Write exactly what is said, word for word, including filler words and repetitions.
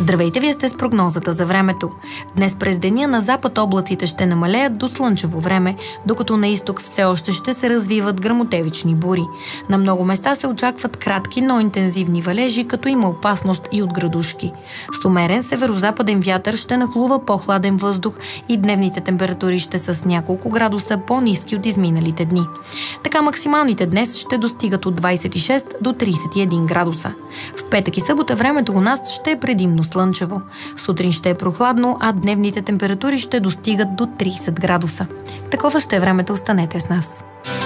Здравейте, вие сте с прогнозата за времето. Днес през деня на запад облаците ще намалеят до слънчево време, докато на изток все още ще се развиват гръмотевични бури. На много места се очакват кратки, но интензивни валежи, като има опасност и от градушки. С умерен северозападен вятър ще нахлува по-хладен въздух и дневните температури ще са с няколко градуса по-ниски от изминалите дни. Така максималните днес ще достигат от двадесет и шест до тридесет и един градуса. В петък и събота времето у нас ще е предимно слънчево. Сутрин ще е прохладно, а дневните температури ще достигат до тридесет градуса. Такова ще е времето, останете с нас.